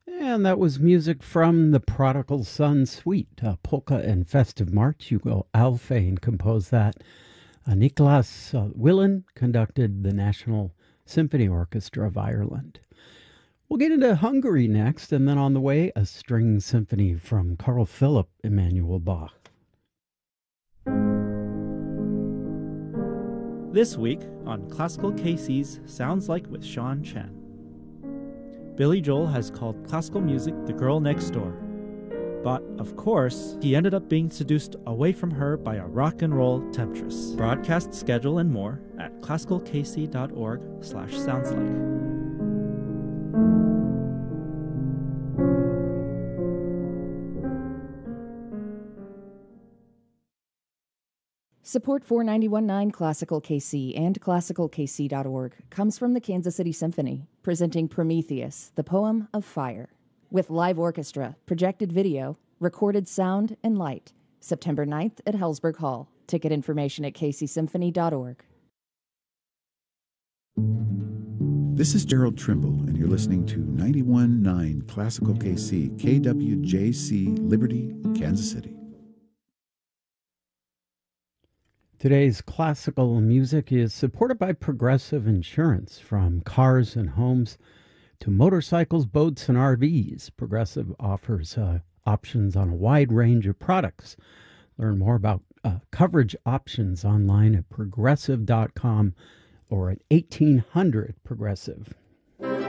And that was music from the Prodigal Son Suite, Polka and Festive March. Hugo Alfvén composed that. Nicholas Willen conducted the National Symphony Orchestra of Ireland. We'll get into Hungary next, and then on the way, a string symphony from Carl Philipp Emanuel Bach. This week on Classical KC's Sounds Like with Sean Chen. Billy Joel has called classical music the girl next door. But, of course, he ended up being seduced away from her by a rock and roll temptress. Broadcast schedule and more at classicalkc.org/soundslike. Support for 91.9 Classical KC and classicalkc.org comes from the Kansas City Symphony, presenting Prometheus, the Poem of Fire, with live orchestra, projected video, recorded sound, and light, September 9th at Hellsberg Hall. Ticket information at kcsymphony.org. This is Gerald Trimble, and you're listening to 91.9 Classical KC, KWJC, Liberty, Kansas City. Today's classical music is supported by Progressive Insurance. From cars and homes to motorcycles, boats, and RVs, Progressive offers options on a wide range of products. Learn more about coverage options online at progressive.com or at 1800 Progressive.